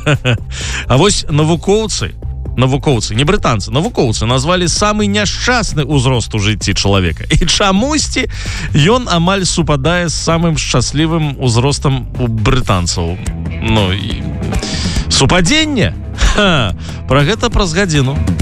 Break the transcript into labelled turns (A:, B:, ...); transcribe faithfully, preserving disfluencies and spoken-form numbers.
A: А вось навукоўцы, навукоўцы, не брытанцы, навукоўцы назвалі самы няшчасны ўзрост у жыцці чалавека. І чамусьці ён амаль супадае з самым шчаслівым узростам у брытанцаў. Ну, і... супадзенне? Ха! Пра гэта праз гадзіну.